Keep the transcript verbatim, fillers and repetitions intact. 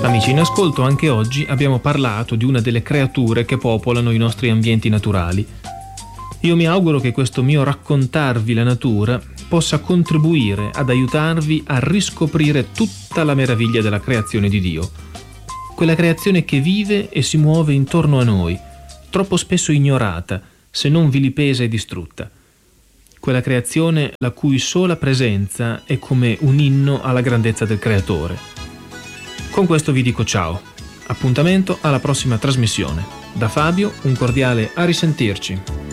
Amici in ascolto, anche oggi abbiamo parlato di una delle creature che popolano i nostri ambienti naturali. Io mi auguro che questo mio raccontarvi la natura possa contribuire ad aiutarvi a riscoprire tutta la meraviglia della creazione di Dio. Quella creazione che vive e si muove intorno a noi, troppo spesso ignorata, se non vilipesa e distrutta. Quella creazione la cui sola presenza è come un inno alla grandezza del Creatore. Con questo vi dico ciao. Appuntamento alla prossima trasmissione. Da Fabio un cordiale a risentirci.